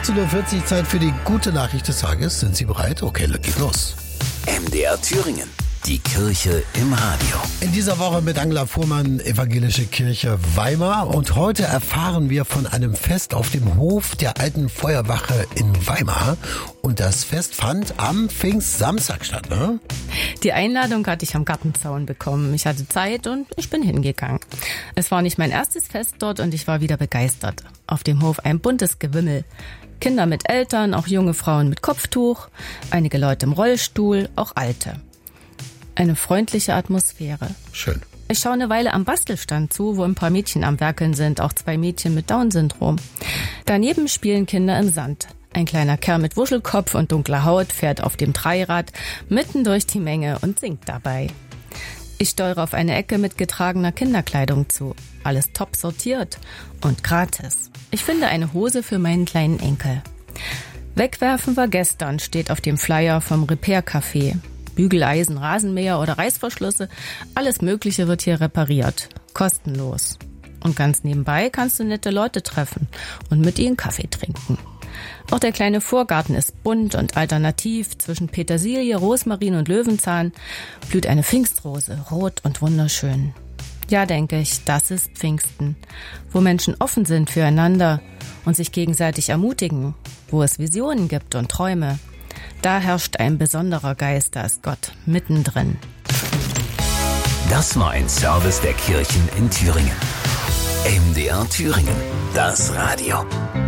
18.40 Uhr, Zeit für die gute Nachricht des Tages. Sind Sie bereit? Okay, geht los. MDR Thüringen. Die Kirche im Radio. In dieser Woche mit Angela Fuhrmann, Evangelische Kirche Weimar. Und heute erfahren wir von einem Fest auf dem Hof der alten Feuerwache in Weimar. Und das Fest fand am Pfingstsamstag statt, ne? Die Einladung hatte ich am Gartenzaun bekommen. Ich hatte Zeit und ich bin hingegangen. Es war nicht mein erstes Fest dort und ich war wieder begeistert. Auf dem Hof ein buntes Gewimmel. Kinder mit Eltern, auch junge Frauen mit Kopftuch, einige Leute im Rollstuhl, auch Alte. Eine freundliche Atmosphäre. Schön. Ich schaue eine Weile am Bastelstand zu, wo ein paar Mädchen am Werkeln sind, auch 2 Mädchen mit Down-Syndrom. Daneben spielen Kinder im Sand. Ein kleiner Kerl mit Wuschelkopf und dunkler Haut fährt auf dem Dreirad mitten durch die Menge und singt dabei. Ich steuere auf eine Ecke mit getragener Kinderkleidung zu. Alles top sortiert und gratis. Ich finde eine Hose für meinen kleinen Enkel. Wegwerfen war gestern, steht auf dem Flyer vom Repair Café. Bügeleisen, Rasenmäher oder Reißverschlüsse, alles Mögliche wird hier repariert. Kostenlos. Und ganz nebenbei kannst du nette Leute treffen und mit ihnen Kaffee trinken. Auch der kleine Vorgarten ist bunt und alternativ. Zwischen Petersilie, Rosmarin und Löwenzahn blüht eine Pfingstrose, rot und wunderschön. Ja, denke ich, das ist Pfingsten, wo Menschen offen sind füreinander und sich gegenseitig ermutigen, wo es Visionen gibt und Träume. Da herrscht ein besonderer Geist, da ist Gott mittendrin. Das war ein Service der Kirchen in Thüringen. MDR Thüringen, das Radio.